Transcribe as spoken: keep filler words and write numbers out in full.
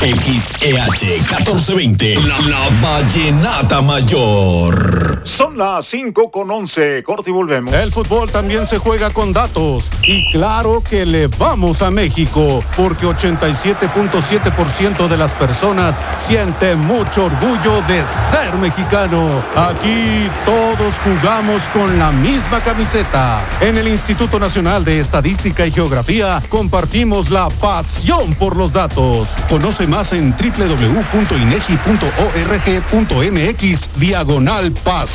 X E H catorce veinte, la, la Vallenata Mayor. Son las cinco con once, corte y volvemos. El fútbol también se juega con datos. Y claro que le vamos a México, porque ochenta y siete punto siete por ciento de las personas siente mucho orgullo de ser mexicano. Aquí todos jugamos con la misma camiseta. En el Instituto Nacional de Estadística y Geografía compartimos la pasión por los datos. Conoce más en doble u doble u doble u punto inegi punto org punto mx diagonal paz.